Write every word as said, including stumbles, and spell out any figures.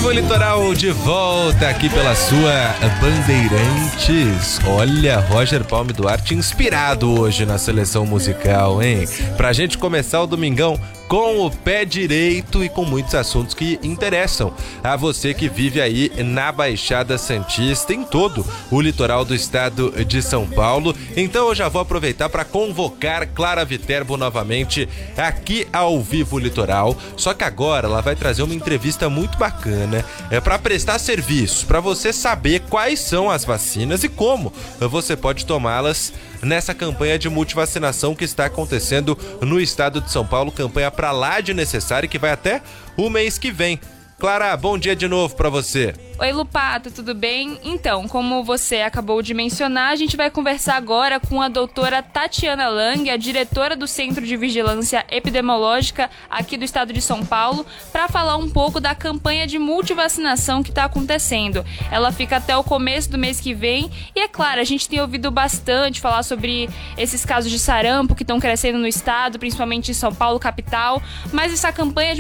Viva o Litoral de volta aqui pela sua Bandeirantes. Olha, Roger Palme Duarte inspirado hoje na seleção musical, hein? Pra gente começar o domingão com o pé direito e com muitos assuntos que interessam a você que vive aí na Baixada Santista, em todo o litoral do estado de São Paulo. Então eu já vou aproveitar para convocar Clara Viterbo novamente aqui ao Vivo Litoral, só que agora ela vai trazer uma entrevista muito bacana, é para prestar serviço, para você saber quais são as vacinas e como você pode tomá-las nessa campanha de multivacinação que está acontecendo no estado de São Paulo, campanha pra lá de necessária que vai até o mês que vem. Clara, bom dia de novo pra você. Oi, Lupato, tudo bem? Então, como você acabou de mencionar, a gente vai conversar agora com a doutora Tatiana Lang, a diretora do Centro de Vigilância Epidemiológica aqui do estado de São Paulo, para falar um pouco da campanha de multivacinação que está acontecendo. Ela fica até o começo do mês que vem e, é claro, a gente tem ouvido bastante falar sobre esses casos de sarampo que estão crescendo no estado, principalmente em São Paulo, capital, mas essa campanha de